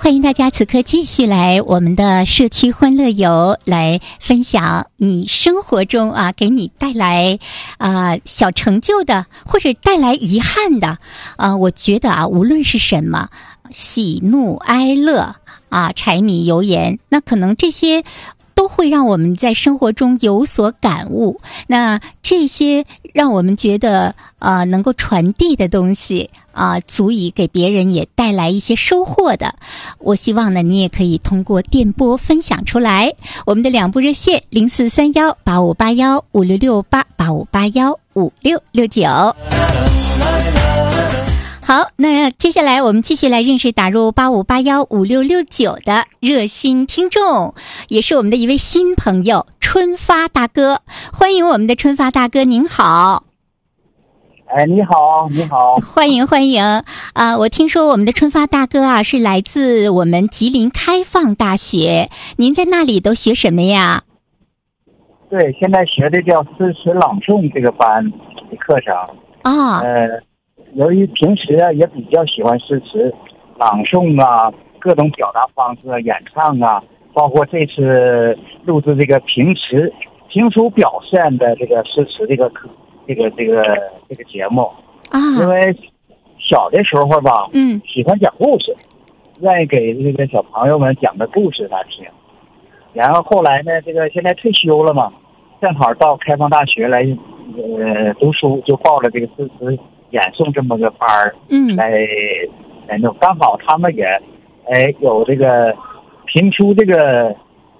欢迎大家此刻继续来我们的社区欢乐游，来分享你生活中给你带来小成就的，或者带来遗憾的我觉得无论是什么喜怒哀乐柴米油盐，那可能这些都会让我们在生活中有所感悟。那这些让我们觉得能够传递的东西足以给别人也带来一些收获的，我希望呢你也可以通过电波分享出来。我们的两部热线04318581566885815669。好，那接下来我们继续来认识打入85815669的热心听众，也是我们的一位新朋友春发大哥。欢迎我们的春发大哥，您好。 你好，你好， 欢迎欢迎我听说我们的春发大哥是来自我们吉林开放大学，您在那里都学什么呀？ 对，现在学的叫诗词朗诵这个班的课程由于平时也比较喜欢诗词朗诵各种表达方式演唱包括这次录制这个评书表现的这个诗词这个节目因为小的时候吧，喜欢讲故事，愿意给这个小朋友们讲的故事他听。然后后来呢，这个现在退休了嘛，正好到开放大学来读书，就报了这个诗词演诵这么个班儿，来弄。刚好他们也有这个评书这个